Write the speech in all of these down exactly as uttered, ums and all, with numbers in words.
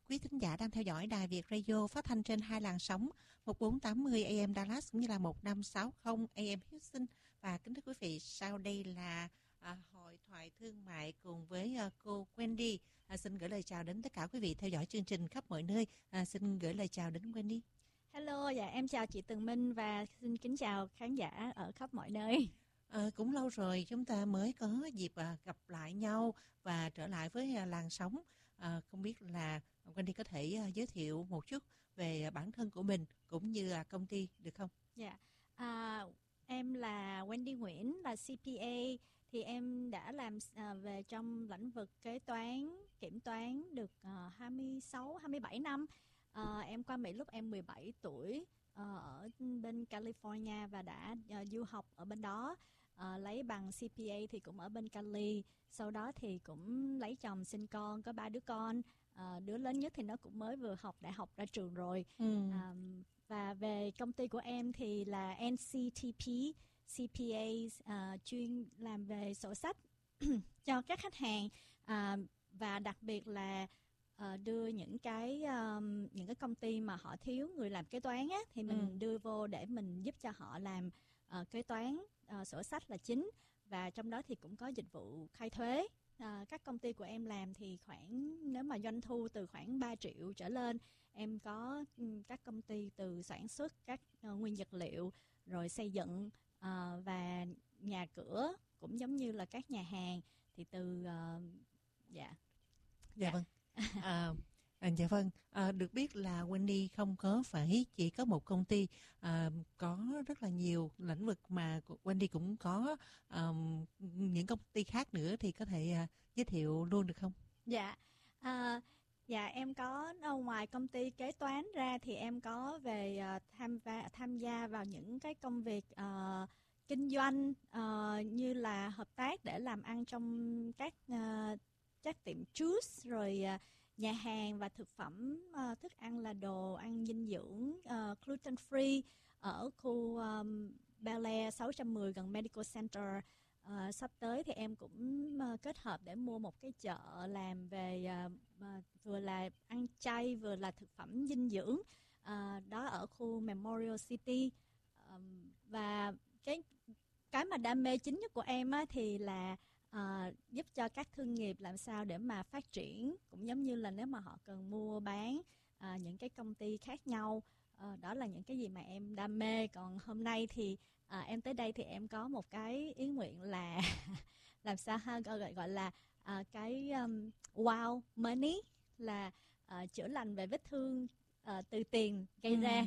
Quý thính giả đang theo dõi Đài Việt Radio phát thanh trên hai làn sóng một bốn tám mươi A M Dallas cũng như là một năm sáu mươi A M Houston. Và kính thưa quý vị, sau đây là à, hội thoại thương mại cùng với à, cô Wendy. À, xin gửi lời chào đến tất cả quý vị theo dõi chương trình khắp mọi nơi. À, xin gửi lời chào đến Wendy. Hello, dạ em chào chị Tường Minh và xin kính chào khán giả ở khắp mọi nơi. À, cũng lâu rồi chúng ta mới có dịp à, gặp lại nhau và trở lại với à, làn sóng. À, không biết là Wendy có thể à, giới thiệu một chút về bản thân của mình cũng như là công ty được không? Dạ, à, em là Wendy Nguyễn, là C P A. Thì em đã làm à, về trong lĩnh vực kế toán, kiểm toán được à, hai mươi sáu, hai mươi bảy năm. À, em qua Mỹ lúc em mười bảy tuổi à, ở bên California và đã à, du học ở bên đó. À, lấy bằng C P A thì cũng ở bên Cali. Sau đó thì cũng lấy chồng sinh con, có ba đứa con. À, đứa lớn nhất thì nó cũng mới vừa học đại học ra trường rồi. Ừ. À, và về công ty của em thì là N C T P C P A, uh, chuyên làm về sổ sách cho các khách hàng, uh, và đặc biệt là uh, đưa những cái um, những cái công ty mà họ thiếu người làm kế toán á, thì mình ừ. đưa vô để mình giúp cho họ làm uh, kế toán, uh, sổ sách là chính, và trong đó thì cũng có dịch vụ khai thuế. À, các công ty của em làm thì khoảng, nếu mà doanh thu từ khoảng ba triệu trở lên, em có các công ty từ sản xuất các uh, nguyên vật liệu, rồi xây dựng uh, và nhà cửa, cũng giống như là các nhà hàng thì từ uh, dạ dạ vâng à, à, dạ vâng à, được biết là Wendy không có phải chỉ có một công ty, à, có rất là nhiều lĩnh vực mà Wendy cũng có um, những công ty khác nữa, thì có thể uh, giới thiệu luôn được không? Dạ, à, dạ em có, ngoài công ty kế toán ra thì em có về uh, tham gia tham gia vào những cái công việc uh, kinh doanh, uh, như là hợp tác để làm ăn trong các uh, các tiệm juice, rồi uh, nhà hàng và thực phẩm, uh, thức ăn là đồ ăn dinh dưỡng uh, gluten free ở khu um, Bel Air sáu trăm mười gần Medical Center. Uh, sắp tới thì em cũng uh, kết hợp để mua một cái chợ làm về uh, uh, vừa là ăn chay vừa là thực phẩm dinh dưỡng, uh, đó ở khu Memorial City. Uh, và cái cái mà đam mê chính nhất của em á, thì là uh, giúp cho các thương nghiệp làm sao để mà phát triển, cũng giống như là nếu mà họ cần mua bán uh, những cái công ty khác nhau. Uh, đó là những cái gì mà em đam mê. Còn hôm nay thì À, em tới đây thì em có một cái ý nguyện là làm sao ha, gọi gọi là à, cái um, wow money, là à, chữa lành về vết thương à, từ tiền gây ừ. ra.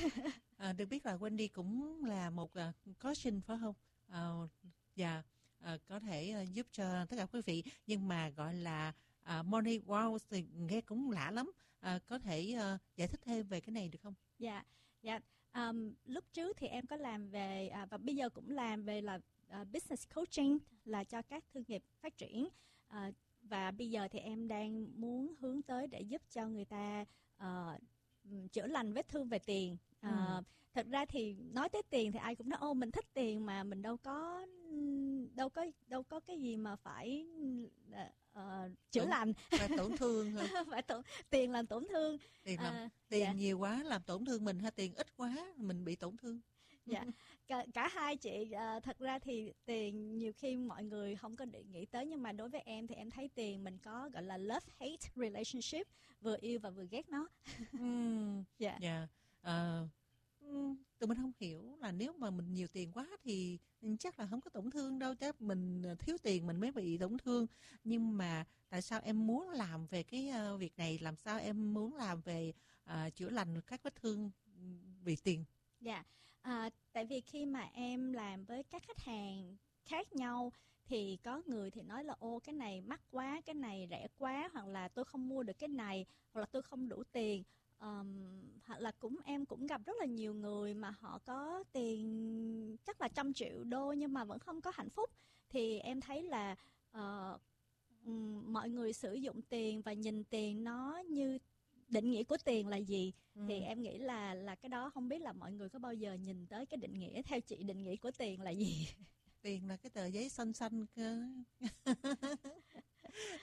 À, được biết là Wendy cũng là một uh, coaching phải không? À, dạ, à, có thể uh, giúp cho tất cả quý vị, nhưng mà gọi là uh, money wow thì nghe cũng lạ lắm. À, có thể uh, giải thích thêm về cái này được không? Dạ, dạ. Um, lúc trước thì em có làm về à, và bây giờ cũng làm về là uh, business coaching, là cho các thương nghiệp phát triển, uh, và bây giờ thì em đang muốn hướng tới để giúp cho người ta uh, chữa lành vết thương về tiền. Uh, ừ. Thật ra thì nói tới tiền thì ai cũng nói ô mình thích tiền mà, mình đâu có đâu có đâu có cái gì mà phải uh, uh, chữa tổn, lành phải tổn thương phải tổn, tiền làm tổn thương, tiền làm uh, tiền dạ. nhiều quá làm tổn thương mình, hay tiền ít quá mình bị tổn thương? Dạ, cả, cả hai chị. À, thật ra thì tiền nhiều khi mọi người không có để nghĩ tới, nhưng mà đối với em thì em thấy tiền mình có gọi là love hate relationship, vừa yêu và vừa ghét nó. Dạ. Dạ. Yeah. Uh, tụi mình không hiểu là nếu mà mình nhiều tiền quá thì chắc là không có tổn thương đâu, chắc mình thiếu tiền mình mới bị tổn thương. Nhưng mà tại sao em muốn làm về cái uh, việc này, làm sao em muốn làm về uh, chữa lành các vết thương vì tiền? Dạ, à, tại vì khi mà em làm với các khách hàng khác nhau thì có người thì nói là ô cái này mắc quá, cái này rẻ quá, hoặc là tôi không mua được cái này, hoặc là tôi không đủ tiền. Um, hoặc là cũng em cũng gặp rất là nhiều người mà họ có tiền chắc là trăm triệu đô nhưng mà vẫn không có hạnh phúc. Thì em thấy là uh, um, mọi người sử dụng tiền và nhìn tiền nó như định nghĩa của tiền là gì, ừ. thì em nghĩ là là cái đó không biết là mọi người có bao giờ nhìn tới cái định nghĩa, theo chị định nghĩa của tiền là gì? Tiền là cái tờ giấy xanh xanh cơ.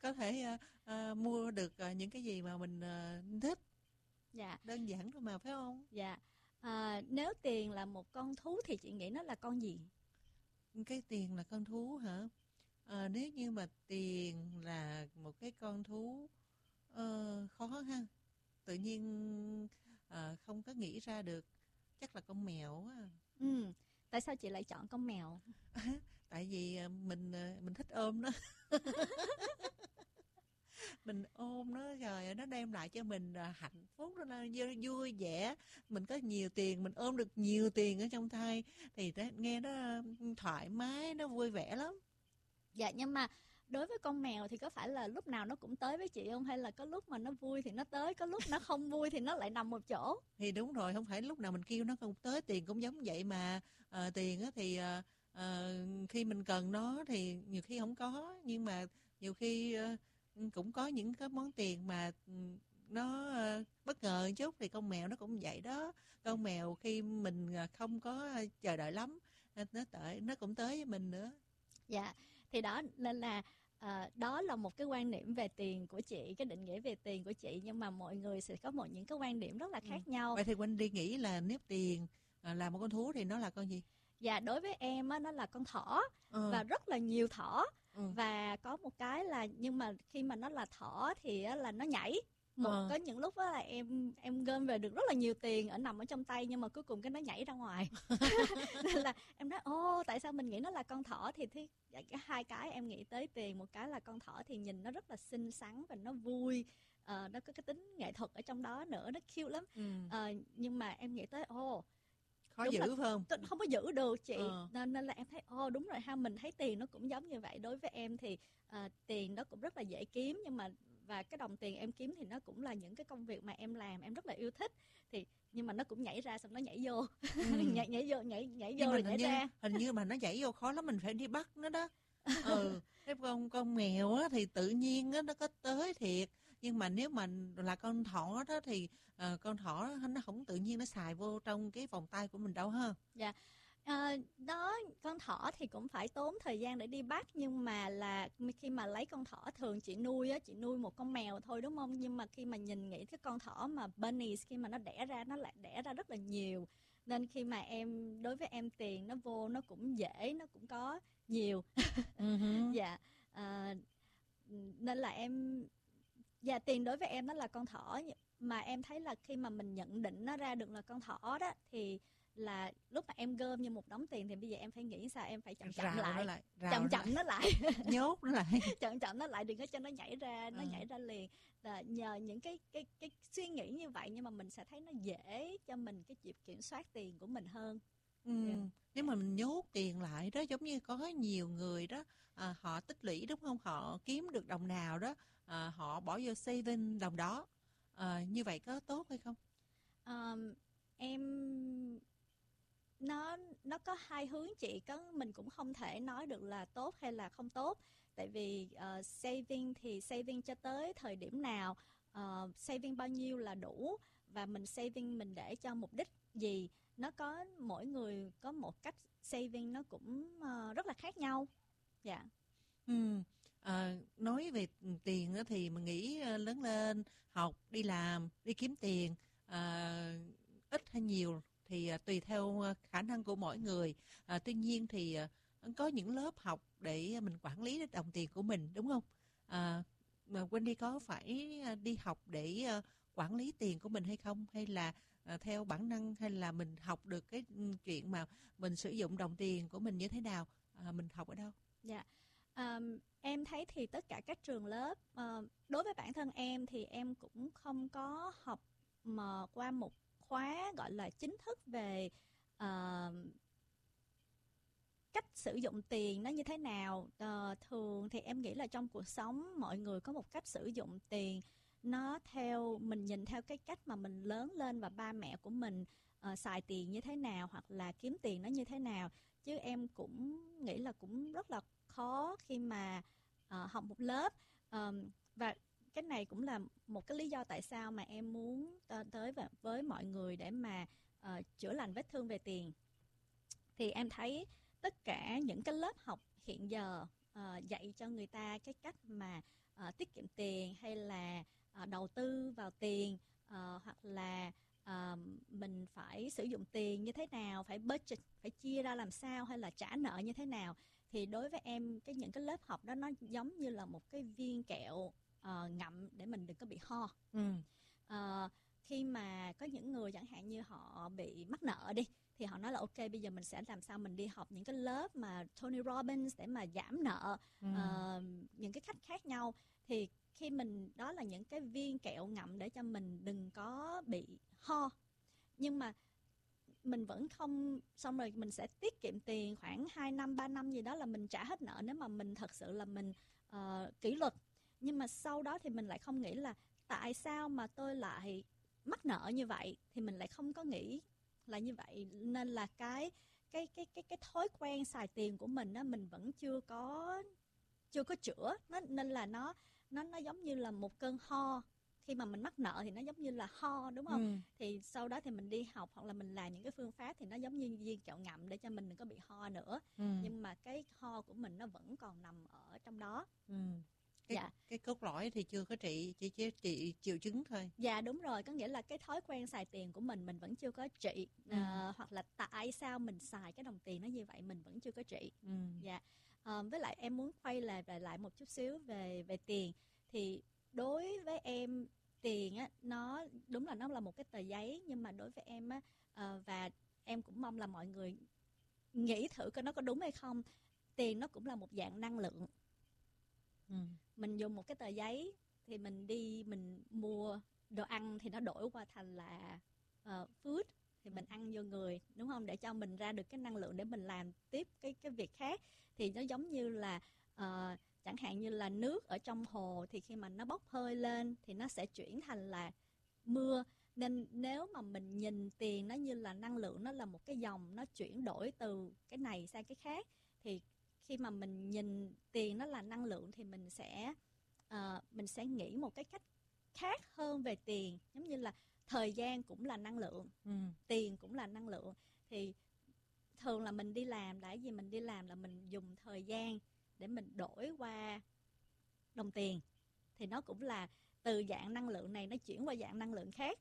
có thể ờ, ờ, mua được ờ, những cái gì mà mình ờ, thích. Dạ, Đơn giản thôi mà, phải không? dạ. À, nếu tiền là một con thú thì chị nghĩ nó là con gì? Cái tiền là con thú hả? Ờ, nếu như mà tiền là một cái con thú ờ, khó ha. Tự nhiên ờ, không có nghĩ ra được. Chắc là con mèo á. Ừ. Tại sao chị lại chọn con mèo? Tại vì ờ, mình ờ, mình thích ôm nó. Mình ôm nó rồi nó đem lại cho mình ờ, hạnh phúc, nó là vui, vui vẻ. Mình có nhiều tiền, mình ôm được nhiều tiền ở trong tay thì nó, nghe nó thoải mái, nó vui vẻ lắm. Dạ, nhưng mà đối với con mèo thì có phải là lúc nào nó cũng tới với chị không? Hay là có lúc mà nó vui thì nó tới, có lúc nó không vui thì nó lại nằm một chỗ? Thì đúng rồi, không phải lúc nào mình kêu nó không tới. Tiền cũng giống vậy mà. Ờ, tiền á thì ờ, ờ, khi mình cần nó thì nhiều khi không có, nhưng mà nhiều khi ờ, cũng có những cái món tiền mà ừ, nó ờ, bất ngờ một chút. Thì con mèo nó cũng vậy đó. Con mèo khi mình ờ, không có chờ đợi lắm, nó tới, nó cũng tới với mình nữa. Dạ, thì đó nên là ờ, đó là một cái quan niệm về tiền của chị, cái định nghĩa về tiền của chị, nhưng mà mọi người sẽ có một những cái quan điểm rất là Ừ. khác nhau. Vậy thì Wendy nghĩ là nếu tiền ờ, là một con thú thì nó là con gì? Và đối với em á, nó là con thỏ, Ờ. và rất là nhiều thỏ. Ừ. Và có một cái là, nhưng mà khi mà nó là thỏ thì á, là nó nhảy. Một Ờ. có những lúc á, là em em gom về được rất là nhiều tiền ở nằm ở trong tay, nhưng mà cuối cùng cái nó nhảy ra ngoài. Nên là em nói ô, tại sao mình nghĩ nó là con thỏ thì thì cái hai cái em nghĩ tới tiền. Một cái là con thỏ thì nhìn nó rất là xinh xắn và nó vui. Ờ, nó có cái tính nghệ thuật ở trong đó nữa, nó cute lắm. Ừ. Ờ, nhưng mà em nghĩ tới ô, Khó đúng giữ là phải không? t- không có giữ được chị. Ờ. Nên, nên là em thấy ô đúng rồi ha, mình thấy tiền nó cũng giống như vậy. Đối với em thì ờ, tiền nó cũng rất là dễ kiếm, nhưng mà và cái đồng tiền em kiếm thì nó cũng là những cái công việc mà em làm em rất là yêu thích. Thì nhưng mà nó cũng nhảy ra xong nó nhảy vô. Ừ. nhảy nhảy vô nhảy nhảy vô Nhưng mà rồi hình nhảy như ra. hình như mà nó nhảy vô khó lắm, mình phải đi bắt nó đó. Ừ, cái con con mèo á thì tự nhiên á nó có tới thiệt, nhưng mà nếu mà là con thỏ đó thì ờ, con thỏ nó không tự nhiên nó xài vô trong cái vòng tay của mình đâu ha. Dạ. Ờ, đó, con thỏ thì cũng phải tốn thời gian để đi bắt, nhưng mà là khi mà lấy con thỏ, thường chị nuôi á, chị nuôi một con mèo thôi đúng không? Nhưng mà khi mà nhìn nghĩ cái con thỏ mà bunnies, khi mà nó đẻ ra nó lại đẻ ra rất là nhiều. Nên khi mà em đối với em tiền nó vô nó cũng dễ, nó cũng có nhiều. Ừ hứ. Dạ. Ờ, nên là em dạ, tiền đối với em nó là con thỏ. Mà em thấy là khi mà mình nhận định nó ra được là con thỏ đó, thì là lúc mà em gom như một đống tiền thì bây giờ em phải nghĩ sao, em phải chậm chậm Rào nó lại, lại, rào chậm nó chậm lại, nó lại. nhốt nó lại. chậm chậm nó lại, đừng có cho nó nhảy ra, nó Ờ. nhảy ra liền. Và nhờ những cái cái cái suy nghĩ như vậy, nhưng mà mình sẽ thấy nó dễ cho mình cái việc kiểm soát tiền của mình hơn. Ừ. Dạ. Nếu mà mình nhốt tiền lại đó, giống như có nhiều người đó, à, họ tích lũy đúng không, họ kiếm được đồng nào đó, à, họ bỏ vô saving đồng đó. À, như vậy có tốt hay không? Ờm, em nó nó có hai hướng chị, có mình cũng không thể nói được là tốt hay là không tốt. Tại vì ờ, saving thì saving cho tới thời điểm nào, ờ, saving bao nhiêu là đủ, và mình saving mình để cho mục đích gì, nó có mỗi người có một cách saving nó cũng ờ, rất là khác nhau. Dạ. Ừ. À, nói về tiền á thì mình nghĩ à, lớn lên học, đi làm, đi kiếm tiền, à, ít hay nhiều thì à, tùy theo à, khả năng của mỗi người. À, tuy nhiên thì à, có những lớp học để mình quản lý đồng tiền của mình đúng không? À, mà Wendy có phải à, đi học để à, quản lý tiền của mình hay không? Hay là à, theo bản năng, hay là mình học được cái ừ, chuyện mà mình sử dụng đồng tiền của mình như thế nào? À, mình học ở đâu? Dạ. Ờm, em thấy thì tất cả các trường lớp, ờ, đối với bản thân em thì em cũng không có học mà qua một khóa gọi là chính thức về ờ, cách sử dụng tiền nó như thế nào. Ờ, thường thì em nghĩ là trong cuộc sống mọi người có một cách sử dụng tiền, nó theo mình nhìn theo cái cách mà mình lớn lên và ba mẹ của mình ờ, xài tiền như thế nào, hoặc là kiếm tiền nó như thế nào. Chứ em cũng nghĩ là cũng rất là khó khi mà ờ, học một lớp. Ờm, và cái này cũng là một cái lý do tại sao mà em muốn t- tới với, với mọi người để mà ờ, chữa lành vết thương về tiền. Thì em thấy tất cả những cái lớp học hiện giờ ờ, dạy cho người ta cái cách mà uh, tiết kiệm tiền hay là uh, đầu tư vào tiền, uh, hoặc là uh, mình phải sử dụng tiền như thế nào, phải budget, phải chia ra làm sao, hay là trả nợ như thế nào. Thì đối với em, cái những cái lớp học đó nó giống như là một cái viên kẹo uh, ngậm để mình đừng có bị ho. Ừ. Uh, khi mà có những người chẳng hạn như họ bị mắc nợ đi, thì họ nói là ok, bây giờ mình sẽ làm sao mình đi học những cái lớp mà Tony Robbins để mà giảm nợ, Ừ. uh, những cái cách khác nhau. Thì khi mình, đó là những cái viên kẹo ngậm để cho mình đừng có bị ho. Nhưng mà mình vẫn không, xong rồi mình sẽ tiết kiệm tiền khoảng hai năm, ba năm gì đó là mình trả hết nợ nếu mà mình thật sự là mình uh, kỷ luật. Nhưng mà sau đó thì mình lại không nghĩ là tại sao mà tôi lại mắc nợ như vậy, thì mình lại không có nghĩ là như vậy. Nên là cái cái cái cái cái thói quen xài tiền của mình á, mình vẫn chưa có chưa có chữa nó, nên là nó nó nó giống như là một cơn ho. Khi mà mình mắc nợ thì nó giống như là ho, đúng không? Ừ. Thì sau đó thì mình đi học hoặc là mình làm những cái phương pháp thì nó giống như viên kẹo ngậm để cho mình đừng có bị ho nữa. Ừ. Nhưng mà cái ho của mình nó vẫn còn nằm ở trong đó. Ừ. Cái, Dạ. cái cốt lõi thì chưa có trị, chỉ chỉ trị triệu chứng thôi. Dạ đúng rồi, có nghĩa là cái thói quen xài tiền của mình mình vẫn chưa có trị. Ừ. À, hoặc là tại sao mình xài cái đồng tiền nó như vậy mình vẫn chưa có trị. Ừ. Dạ. À, với lại em muốn quay lại lại lại một chút xíu về về tiền. Thì đối với em, tiền á, nó đúng là nó là một cái tờ giấy, nhưng mà đối với em á, à, và em cũng mong là mọi người nghĩ thử coi nó có đúng hay không. Tiền nó cũng là một dạng năng lượng. Ừ. Mình dùng một cái tờ giấy thì mình đi mình mua đồ ăn thì nó đổi qua thành là uh, food, thì mình ăn vô người, đúng không, để cho mình ra được cái năng lượng để mình làm tiếp cái cái việc khác. Thì nó giống như là uh, chẳng hạn như là nước ở trong hồ, thì khi mà nó bốc hơi lên thì nó sẽ chuyển thành là mưa. Nên nếu mà mình nhìn tiền nó như là năng lượng, nó là một cái dòng nó chuyển đổi từ cái này sang cái khác, thì khi mà mình nhìn tiền nó là năng lượng thì mình sẽ uh, mình sẽ nghĩ một cái cách khác hơn về tiền. Giống như là thời gian cũng là năng lượng, Ừ. tiền cũng là năng lượng. Thì thường là mình đi làm là cái gì? Mình đi làm là mình dùng thời gian để mình đổi qua đồng tiền, thì nó cũng là từ dạng năng lượng này nó chuyển qua dạng năng lượng khác.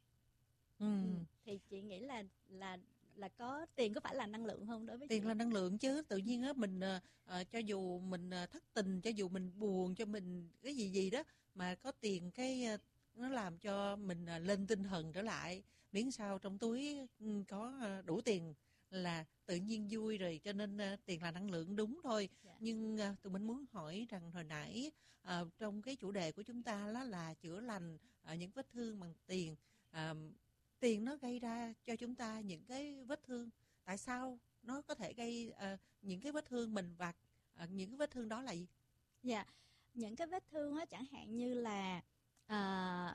Ừ. Ừ. Thì chị nghĩ là là là có tiền có phải là năng lượng không đối với Tiền chị? là năng lượng chứ. Tự nhiên á mình uh, cho dù mình uh, thất tình, cho dù mình buồn, cho mình cái gì gì đó, mà có tiền cái uh, nó làm cho mình uh, lên tinh thần trở lại. Miễn sao trong túi uh, có uh, đủ tiền là tự nhiên vui rồi. Cho nên uh, tiền là năng lượng, đúng thôi. Dạ. Nhưng uh, tụi mình muốn hỏi rằng hồi nãy uh, trong cái chủ đề của chúng ta đó là chữa lành uh, những vết thương bằng tiền. uh, Tiền nó gây ra cho chúng ta những cái vết thương. Tại sao nó có thể gây uh, những cái vết thương mình, và uh, những cái vết thương đó là gì? Dạ, những cái vết thương á, chẳng hạn như là à,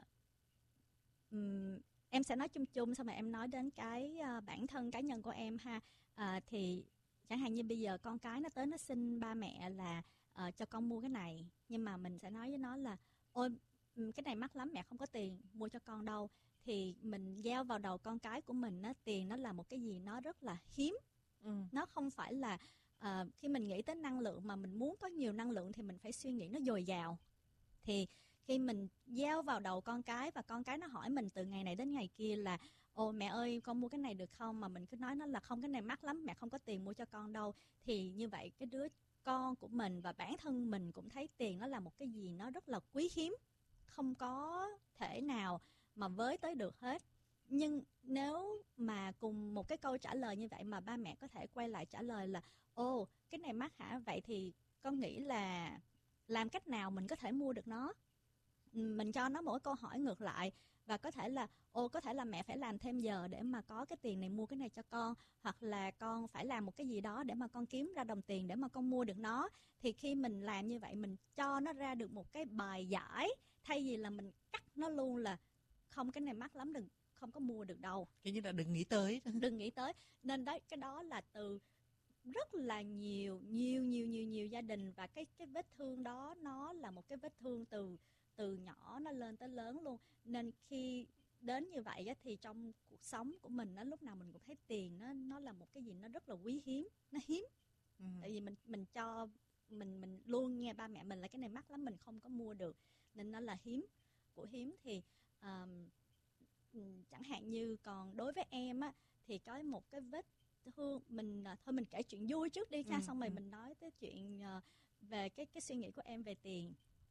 um, em sẽ nói chung chung, xong rồi em nói đến cái uh, bản thân cá nhân của em ha. À, thì chẳng hạn như bây giờ con cái nó tới nó xin ba mẹ là uh, cho con mua cái này, nhưng mà mình sẽ nói với nó là ôi cái này mắc lắm, mẹ không có tiền mua cho con đâu. Thì mình gieo vào đầu con cái của mình á, tiền nó là một cái gì nó rất là hiếm. Ừ. Nó không phải là uh, khi mình nghĩ tới năng lượng mà mình muốn có nhiều năng lượng thì mình phải suy nghĩ nó dồi dào. Thì khi mình gieo vào đầu con cái và con cái nó hỏi mình từ ngày này đến ngày kia là ồ mẹ ơi con mua cái này được không, mà mình cứ nói nó là không, cái này mắc lắm, mẹ không có tiền mua cho con đâu, thì như vậy cái đứa con của mình và bản thân mình cũng thấy tiền nó là một cái gì nó rất là quý hiếm, không có thể nào mà với tới được hết. Nhưng nếu mà cùng một cái câu trả lời như vậy mà ba mẹ có thể quay lại trả lời là ồ cái này mắc hả, vậy thì con nghĩ là làm cách nào mình có thể mua được nó. Mình cho nó một cái câu hỏi ngược lại, và có thể là ồ có thể là mẹ phải làm thêm giờ để mà có cái tiền này mua cái này cho con, hoặc là con phải làm một cái gì đó để mà con kiếm ra đồng tiền để mà con mua được nó. Thì khi mình làm như vậy, mình cho nó ra được một cái bài giải, thay vì là mình cắt nó luôn là không cái này mắc lắm, đừng không có mua được đâu, Kiểu như là đừng nghĩ tới. đừng nghĩ tới. Nên đấy, cái đó là từ rất là nhiều nhiều nhiều nhiều nhiều gia đình, và cái cái vết thương đó nó là một cái vết thương từ từ nhỏ nó lên tới lớn luôn. Nên khi đến như vậy á, thì trong cuộc sống của mình á, lúc nào mình cũng thấy tiền nó nó là một cái gì nó rất là quý hiếm, nó hiếm. Ừ. Tại vì mình mình cho mình mình luôn nghe ba mẹ mình là cái này mắc lắm, mình không có mua được, nên nó là hiếm, của hiếm. Thì um, chẳng hạn như còn đối với em á, thì có một cái vết thương, mình thôi mình kể chuyện vui trước đi nha, ừ, xong rồi ừ. mình nói tới chuyện uh, về cái cái suy nghĩ của em về tiền.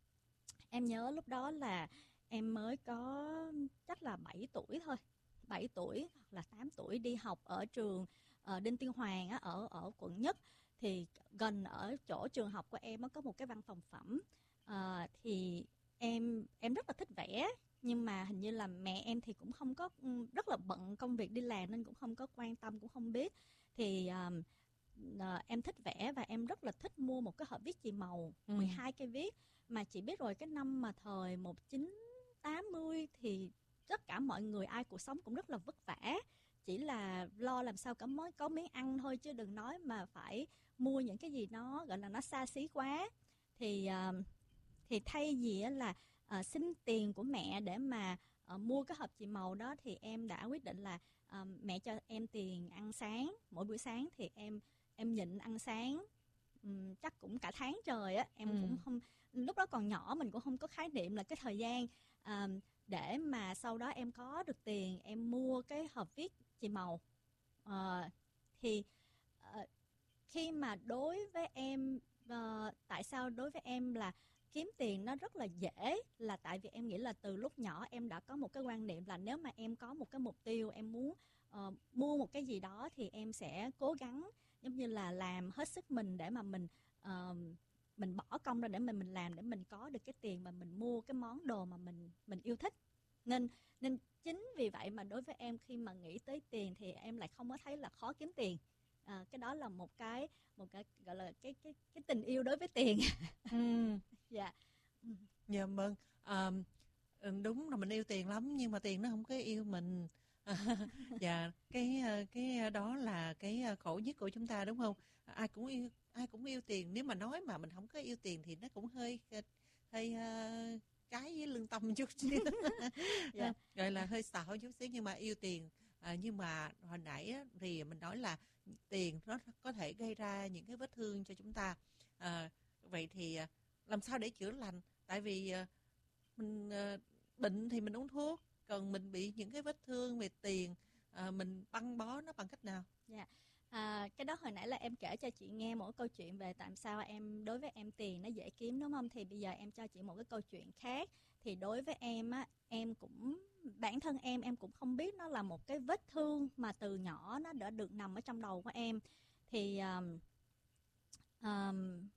Em nhớ lúc đó là em mới có chắc là bảy tuổi thôi, bảy tuổi hoặc là tám tuổi, đi học ở trường uh, Đinh Tiên Hoàng á, ở ở quận Nhất. Thì gần ở chỗ trường học của em có một cái văn phòng phẩm. Uh, thì em em rất là thích vẽ, nhưng mà hình như là mẹ em thì cũng không có, rất là bận công việc đi làm nên cũng không có quan tâm, cũng không biết. Thì um, uh, em thích vẽ và em rất là thích mua một cái hộp viết chì màu, ừ. mười hai cây viết. Mà chị biết rồi, cái năm mà thời một nghìn chín trăm tám mươi thì tất cả mọi người ai cuộc sống cũng rất là vất vả, chỉ là lo làm sao có mới có miếng ăn thôi, chứ đừng nói mà phải mua những cái gì nó gọi là nó xa xí quá. Thì uh, thì thay vì là uh, xin tiền của mẹ để mà uh, mua cái hộp chì màu đó, thì em đã quyết định là uh, mẹ cho em tiền ăn sáng mỗi buổi sáng, thì em em nhịn ăn sáng um, chắc cũng cả tháng trời á. Em ừ. cũng không, lúc đó còn nhỏ mình cũng không có khái niệm là cái thời gian uh, để mà sau đó em có được tiền em mua cái hộp viết chì màu. Uh, thì uh, khi mà đối với em uh, tại sao đối với em là kiếm tiền nó rất là dễ, là tại vì em nghĩ là từ lúc nhỏ em đã có một cái quan niệm là nếu mà em có một cái mục tiêu, em muốn uh, mua một cái gì đó thì em sẽ cố gắng giống như là làm hết sức mình để mà mình uh, mình bỏ công ra để mình mình làm để mình có được cái tiền mà mình mua cái món đồ mà mình mình yêu thích. Nên nên chính vì vậy mà đối với em khi mà nghĩ tới tiền thì em lại không có thấy là khó kiếm tiền. À, cái đó là một cái một cái gọi là cái cái cái tình yêu đối với tiền. Ừ. Dạ. Dạ vâng. À, đúng là mình yêu tiền lắm nhưng mà tiền nó không có yêu mình. Dạ, cái cái đó là cái khổ nhất của chúng ta, đúng không? Ai cũng yêu ai cũng yêu tiền, nếu mà nói mà mình không có yêu tiền thì nó cũng hơi hơi uh, trái với lương tâm chút xíu. Dạ. Gọi là hơi xạo chút xíu, nhưng mà yêu tiền. À, nhưng mà hồi nãy á, thì mình nói là tiền nó có thể gây ra những cái vết thương cho chúng ta. À, vậy thì làm sao để chữa lành? Tại vì uh, mình uh, bệnh thì mình uống thuốc, còn mình bị những cái vết thương về tiền, uh, mình băng bó nó bằng cách nào? Dạ. À, cái đó hồi nãy là em kể cho chị nghe một câu chuyện về tại sao em đối với em tiền nó dễ kiếm, đúng không? Thì bây giờ em cho chị một cái câu chuyện khác. Thì đối với em á, em cũng bản thân em em cũng không biết nó là một cái vết thương mà từ nhỏ nó đã được nằm ở trong đầu của em. Thì um, um,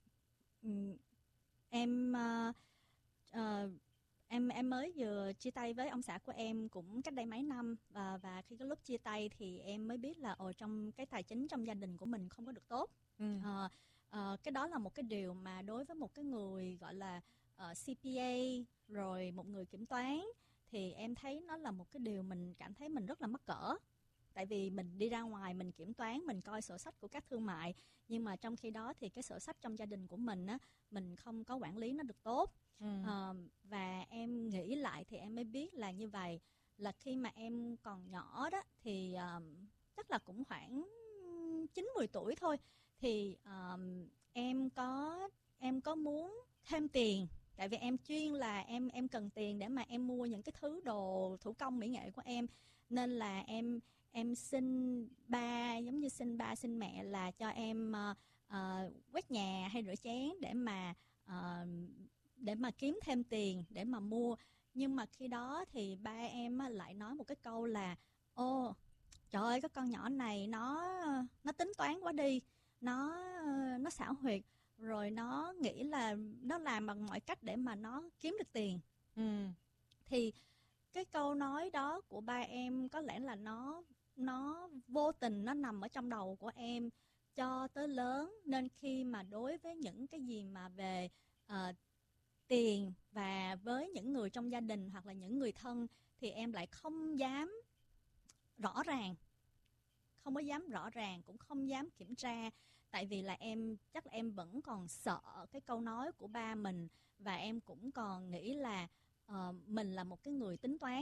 em uh, uh, em em mới vừa chia tay với ông xã của em cũng cách đây mấy năm, và và khi cái lúc chia tay thì em mới biết là ồ trong cái tài chính trong gia đình của mình không có được tốt. Ừ. À, à, cái đó là một cái điều mà đối với một cái người gọi là uh, xê pê a rồi một người kiểm toán thì em thấy nó là một cái điều mình cảm thấy mình rất là mắc cỡ. Tại vì mình đi ra ngoài mình kiểm toán, mình coi sổ sách của các thương mại, nhưng mà trong khi đó thì cái sổ sách trong gia đình của mình á, mình không có quản lý nó được tốt. Ừ. À, và em nghĩ lại thì em mới biết là như vậy, là khi mà em còn nhỏ đó thì um, chắc là cũng khoảng chín mười tuổi thôi, thì um, em có em có muốn thêm tiền. Tại vì em chuyên là em em cần tiền để mà em mua những cái thứ đồ thủ công mỹ nghệ của em, nên là em em xin ba, giống như xin ba xin mẹ là cho em uh, uh, quét nhà hay rửa chén để mà uh, để mà kiếm thêm tiền để mà mua. Nhưng mà khi đó thì ba em lại nói một cái câu là ô trời ơi, cái con nhỏ này nó nó tính toán quá đi, nó nó xảo huyệt, rồi nó nghĩ là nó làm bằng mọi cách để mà nó kiếm được tiền. Ừ. Thì cái câu nói đó của ba em có lẽ là nó nó vô tình nó nằm ở trong đầu của em cho tới lớn, nên khi mà đối với những cái gì mà về uh, tiền và với những người trong gia đình hoặc là những người thân thì em lại không dám rõ ràng, không có dám rõ ràng, cũng không dám kiểm tra. Tại vì là em chắc là em vẫn còn sợ cái câu nói của ba mình, và em cũng còn nghĩ là uh, mình là một cái người tính toán,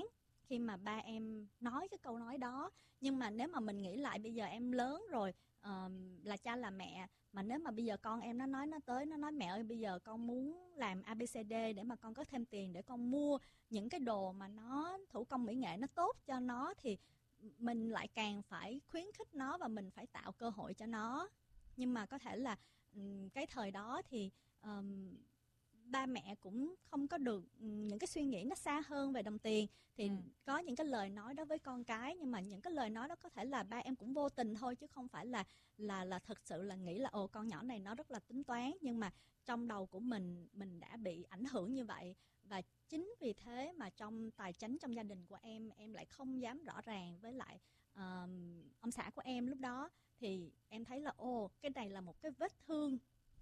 khi mà ba em nói cái câu nói đó. Nhưng mà nếu mà mình nghĩ lại bây giờ em lớn rồi, uh, là cha là mẹ, mà nếu mà bây giờ con em nó nói nó tới nó nói mẹ ơi bây giờ con muốn làm a bê xê đê để mà con có thêm tiền để con mua những cái đồ mà nó thủ công mỹ nghệ nó tốt cho nó, thì mình lại càng phải khuyến khích nó và mình phải tạo cơ hội cho nó. Nhưng mà có thể là um, cái thời đó thì um, ba mẹ cũng không có được những cái suy nghĩ nó xa hơn về đồng tiền, thì ừ. có những cái lời nói đó với con cái, nhưng mà những cái lời nói đó có thể là ba em cũng vô tình thôi, chứ không phải là là là thật sự là nghĩ là ồ con nhỏ này nó rất là tính toán. Nhưng mà trong đầu của mình mình đã bị ảnh hưởng như vậy, và chính vì thế mà trong tài chính trong gia đình của em em lại không dám rõ ràng với lại uh, ông xã của em lúc đó. Thì em thấy là ồ cái này là một cái vết thương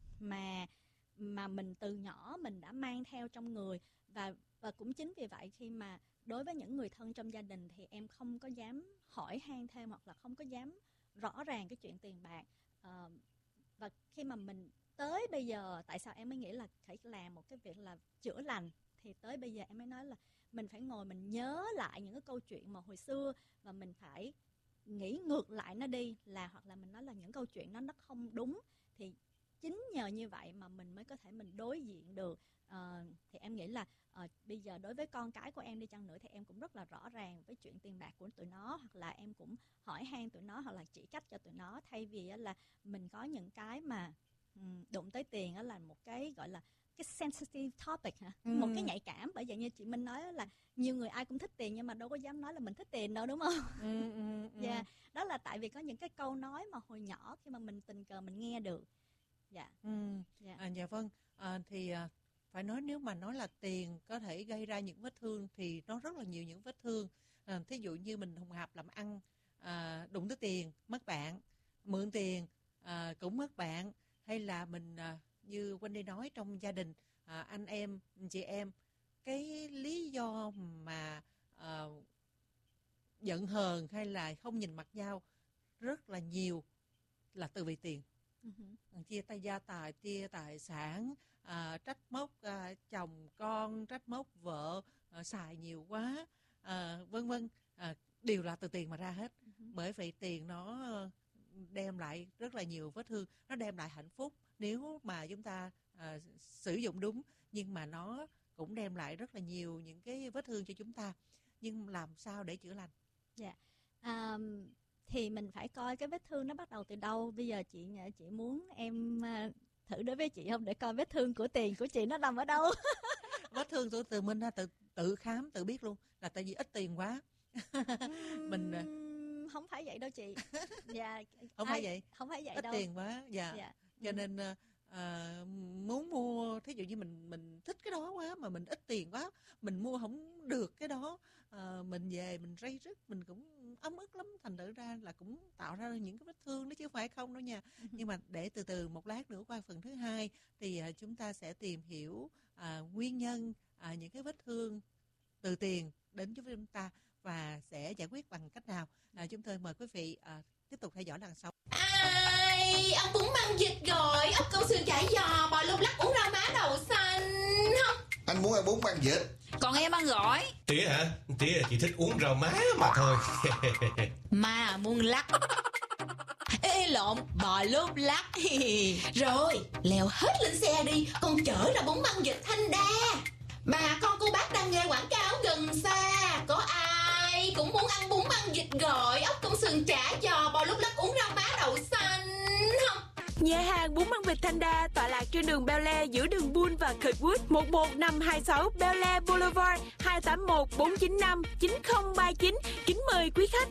mà mà mình từ nhỏ mình đã mang theo trong người, và và cũng chính vì vậy khi mà đối với những người thân trong gia đình thì em không có dám hỏi han thêm, hoặc là không có dám rõ ràng cái chuyện tiền bạc. À, và khi mà mình tới bây giờ, tại sao em mới nghĩ là phải làm một cái việc là chữa lành, thì tới bây giờ em mới nói là mình phải ngồi mình nhớ lại những cái câu chuyện mà hồi xưa, và mình phải nghĩ ngược lại nó đi, là hoặc là mình nói là những câu chuyện đó nó không đúng. Thì chính nhờ như vậy mà mình mới có thể mình đối diện được. À, thì em nghĩ là à, bây giờ đối với con cái của em đi chăng nữa thì em cũng rất là rõ ràng với chuyện tiền bạc của tụi nó, hoặc là em cũng hỏi han tụi nó, hoặc là chỉ cách cho tụi nó, thay vì là mình có những cái mà um, đụng tới tiền đó là một cái gọi là cái sensitive topic hả? Ừ. Một cái nhạy cảm. Bởi vậy như chị Minh nói là nhiều người ai cũng thích tiền, nhưng mà đâu có dám nói là mình thích tiền đâu, đúng không? Ừ, ừ, ừ. Yeah. Đó là tại vì có những cái câu nói mà hồi nhỏ khi mà mình tình cờ mình nghe được. Dạ. Ừ. Dạ. À, dạ vâng. À, thì à, phải nói nếu mà nói là tiền có thể gây ra những vết thương thì nó rất là nhiều những vết thương. À, thí dụ như mình hùng hạp làm ăn, à, đụng tới tiền mất bạn, mượn tiền à, cũng mất bạn, hay là mình à, như Wendy nói trong gia đình, à, anh em chị em, cái lý do mà à, giận hờn hay là không nhìn mặt nhau rất là nhiều là từ vì tiền. Uh-huh. Chia tay gia tài, chia tài sản, à, trách móc à, chồng con, trách móc vợ, à, xài nhiều quá, à, vân vân, à, đều là từ tiền mà ra hết. Uh-huh. Bởi vậy tiền nó đem lại rất là nhiều vết thương, nó đem lại hạnh phúc nếu mà chúng ta à, sử dụng đúng, nhưng mà nó cũng đem lại rất là nhiều những cái vết thương cho chúng ta. Nhưng làm sao để chữa lành? Dạ. Yeah. Um... thì mình phải coi cái vết thương nó bắt đầu từ đâu. Bây giờ chị chị muốn em thử đối với chị không, để coi vết thương của tiền của chị nó nằm ở đâu. Vết thương của từ mình tự tự khám tự biết luôn, là tại vì ít tiền quá. Mình không phải vậy đâu chị. Dạ, không ai, phải vậy. Không phải vậy ít đâu. Ít tiền quá. Dạ. Dạ. Cho ừ. nên à, muốn mua, thí dụ như mình mình thích cái đó quá mà mình ít tiền quá, mình mua không được cái đó, à, mình về mình ray rứt, mình cũng ấm ức lắm, thành thử ra là cũng tạo ra những cái vết thương đó chứ không phải không đâu nha. Nhưng mà để từ từ một lát nữa qua phần thứ hai thì à, chúng ta sẽ tìm hiểu à, nguyên nhân à, những cái vết thương từ tiền đến với chúng ta và sẽ giải quyết bằng cách nào. À, chúng tôi mời quý vị à, tiếp tục theo dõi làn sóng. Ai, ông bún măng vịt rồi, ốc câu sườn chả giò, bò lục lắc, uống rau má đậu xanh không? Anh muốn ăn bún măng vịt. Còn em ăn gỏi. Tía hả? Tía chỉ thích uống rau má mà thôi. Mà muốn lắc. Ê lộn, bò lốp lắc. Rồi, leo hết lên xe đi, con chở ra bún măng vịt Thanh Đa. Bà con cô bác đang nghe quảng cáo gần xa, có ai cũng muốn ăn bún măng vịt gỏi, ốc công sườn chả giò, bò lúp lắc, uống rau má đậu xanh không? Nhà hàng bún măng vịt Thanh Đa tọa lạc trên đường Bel Air giữa đường Bull và Kirkwood, một một năm hai sáu Bel Air Boulevard, hai tám một bốn chín năm chín không ba chín. Kính mời quý khách.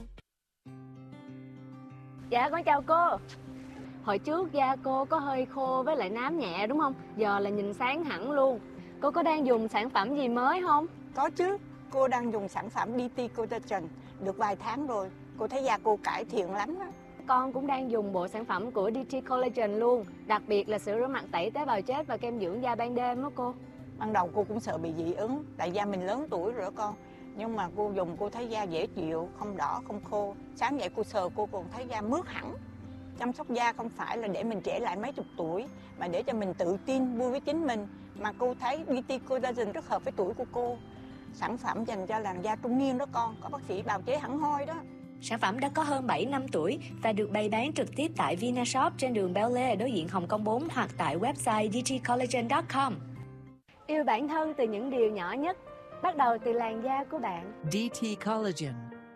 Dạ con chào cô. Hồi trước da cô có hơi khô với lại nám nhẹ đúng không? Giờ là nhìn sáng hẳn luôn. Cô có đang dùng sản phẩm gì mới không? Có chứ, cô đang dùng sản phẩm đê tê Collagen được vài tháng rồi. Cô thấy da cô cải thiện lắm đó. Con cũng đang dùng bộ sản phẩm của đê tê Collagen luôn. Đặc biệt là sữa rửa mặt tẩy tế bào chết và kem dưỡng da ban đêm đó cô. Ban đầu cô cũng sợ bị dị ứng, tại da mình lớn tuổi rồi đó con. Nhưng mà cô dùng cô thấy da dễ chịu, không đỏ, không khô. Sáng dậy cô sờ cô còn thấy da mướt hẳn. Chăm sóc da không phải là để mình trẻ lại mấy chục tuổi, mà để cho mình tự tin, vui với chính mình. Mà cô thấy đê tê Collagen rất hợp với tuổi của cô. sản phẩm dành cho làn da trung niên đó con, có bác sĩ bào chế hẳn hoi đó. Sản phẩm đã có hơn bảy năm tuổi và được bày bán trực tiếp tại Vinashop trên đường Bel Air đối diện Hồng Kông bốn hoặc tại website d t collagen chấm com. Yêu bản thân từ những điều nhỏ nhất, bắt đầu từ làn da của bạn. đê tê Collagen.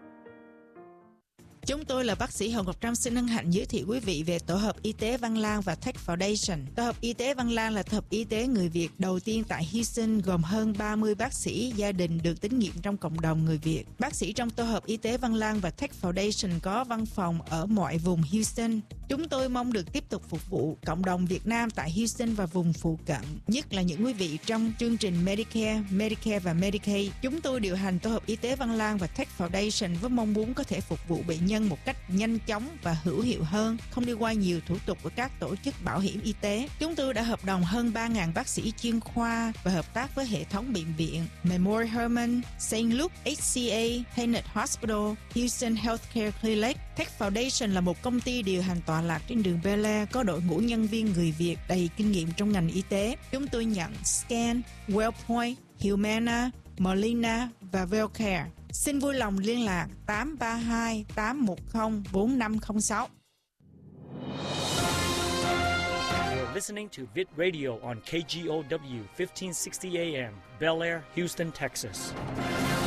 Chúng tôi là bác sĩ Hồng Ngọc Trâm xin hân hạnh giới thiệu quý vị về tổ hợp y tế Văn Lang và Tech Foundation. Tổ hợp y tế Văn Lang là tổ hợp y tế người Việt đầu tiên tại Houston, gồm hơn ba mươi bác sĩ gia đình được tín nhiệm trong cộng đồng người Việt. Bác sĩ trong tổ hợp y tế Văn Lang và Tech Foundation có văn phòng ở mọi vùng Houston. Chúng tôi mong được tiếp tục phục vụ cộng đồng Việt Nam tại Houston và vùng phụ cận, nhất là những quý vị trong chương trình Medicare, Medicare và Medicaid. Chúng tôi điều hành tổ hợp y tế Văn Lang và Tech Foundation với mong muốn có thể phục vụ bệnh nhân một cách nhanh chóng và hữu hiệu hơn, không đi qua nhiều thủ tục của các tổ chức bảo hiểm y tế. Chúng tôi đã hợp đồng hơn ba nghìn bác sĩ chuyên khoa và hợp tác với hệ thống bệnh viện Memorial Hermann, Saint Luke, hát xê a, Tenet Hospital, Houston Healthcare Clinic. Tech Foundation là một công ty điều hành tọa lạc trên đường Bel Air, có đội ngũ nhân viên người Việt đầy kinh nghiệm trong ngành y tế. Chúng tôi nhận Scan, Wellpoint, Humana, Molina và Wellcare. Xin vui lòng liên lạc tám ba hai tám một không bốn năm không sáu. You're listening to Vid Radio on K G O W fifteen sixty A M, Bel Air, Houston, Texas.